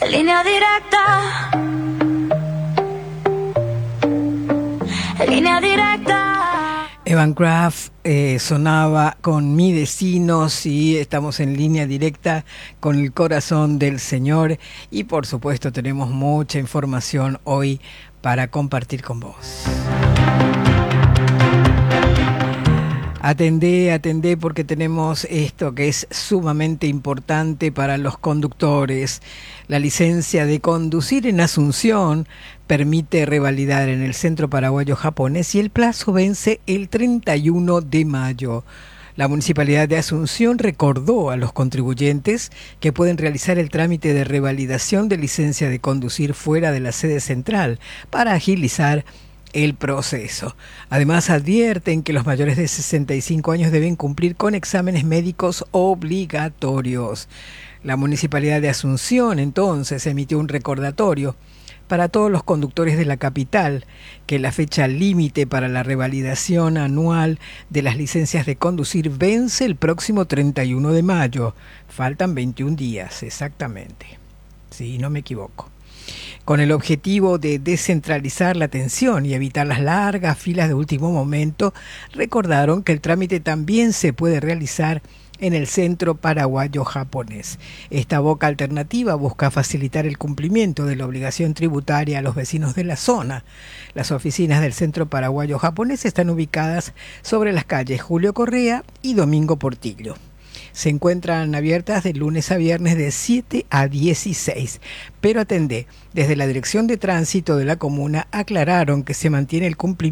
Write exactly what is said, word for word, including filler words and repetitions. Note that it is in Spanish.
Línea directa. Línea directa. Evan Craft eh, sonaba con Mi Vecinos y estamos en línea directa con el corazón del Señor y por supuesto tenemos mucha información hoy para compartir con vos. Atendé, atendé porque tenemos esto que es sumamente importante para los conductores. La licencia de conducir en Asunción permite revalidar en el Centro Paraguayo Japonés y el plazo vence el treinta y uno de mayo. La Municipalidad de Asunción recordó a los contribuyentes que pueden realizar el trámite de revalidación de licencia de conducir fuera de la sede central para agilizar el proceso. Además, advierten que los mayores de sesenta y cinco años deben cumplir con exámenes médicos obligatorios. La Municipalidad de Asunción, entonces, emitió un recordatorio para todos los conductores de la capital que la fecha límite para la revalidación anual de las licencias de conducir vence el próximo treinta y uno de mayo. Faltan veintiún días, exactamente. Sí, no me equivoco. Con el objetivo de descentralizar la atención y evitar las largas filas de último momento, recordaron que el trámite también se puede realizar en el Centro Paraguayo Japonés. Esta boca alternativa busca facilitar el cumplimiento de la obligación tributaria a los vecinos de la zona. Las oficinas del Centro Paraguayo Japonés están ubicadas sobre las calles Julio Correa y Domingo Portillo. Se encuentran abiertas de lunes a viernes de siete a dieciséis. Pero atendé, desde la Dirección de Tránsito de la Comuna aclararon que se mantiene el cumplimiento